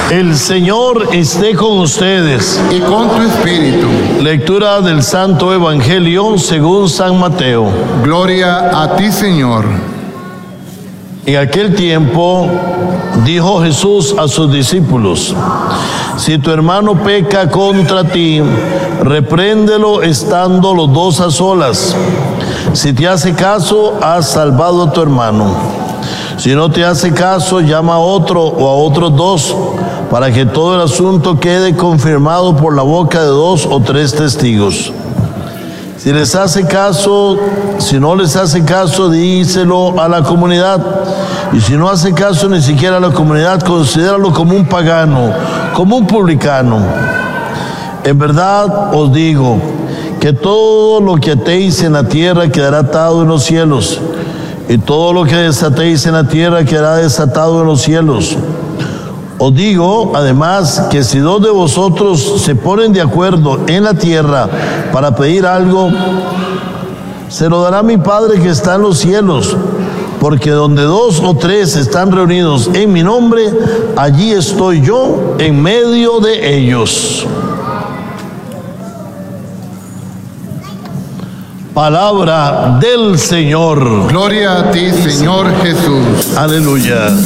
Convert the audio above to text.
El Señor esté con ustedes. Y con tu espíritu. Lectura del Santo Evangelio según San Mateo. Gloria a ti, Señor. En aquel tiempo dijo Jesús a sus discípulos: si tu hermano peca contra ti, repréndelo estando los dos a solas. Si te hace caso, has salvado a tu hermano. Si no te hace caso, llama a otro o a otros dos, para que todo el asunto quede confirmado por la boca de 2 o 3 testigos. Si les hace caso, si no les hace caso, díselo a la comunidad. Y si no hace caso ni siquiera a la comunidad, considéralo como un pagano, como un publicano. En verdad os digo que todo lo que atéis en la tierra quedará atado en los cielos, y todo lo que desatéis en la tierra quedará desatado en los cielos. Os digo, además, que si 2 de vosotros se ponen de acuerdo en la tierra para pedir algo, se lo dará mi Padre que está en los cielos, porque donde 2 o 3 están reunidos en mi nombre, allí estoy yo en medio de ellos. Palabra del Señor. Gloria a ti, Señor Jesús. Aleluya.